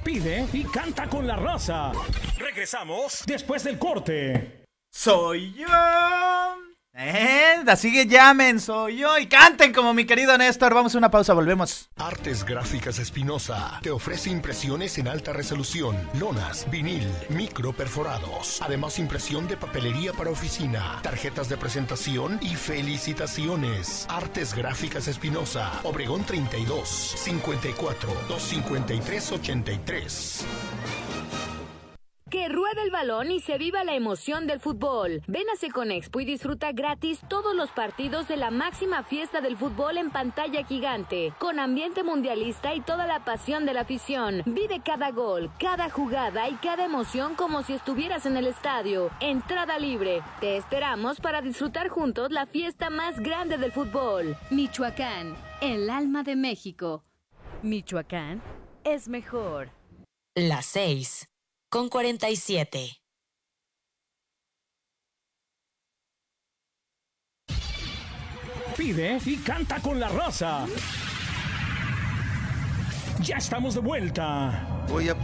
Pide y canta con la raza. Regresamos después del corte. Soy yo. Así que llamen, soy yo, y canten como mi querido Néstor. Vamos a una pausa, volvemos. Artes Gráficas Espinosa te ofrece impresiones en alta resolución, lonas, vinil, micro perforados. Además, impresión de papelería para oficina, tarjetas de presentación y felicitaciones. Artes Gráficas Espinosa, Obregón 32 54 253 83. Que ruede el balón y se viva la emoción del fútbol. Ven a Seconexpo y disfruta gratis todos los partidos de la máxima fiesta del fútbol en pantalla gigante, con ambiente mundialista y toda la pasión de la afición. Vive cada gol, cada jugada y cada emoción como si estuvieras en el estadio. Entrada libre. Te esperamos para disfrutar juntos la fiesta más grande del fútbol. Michoacán, el alma de México. Michoacán es mejor. Las 6:47. Pide y canta con la raza. Ya estamos de vuelta. Voy a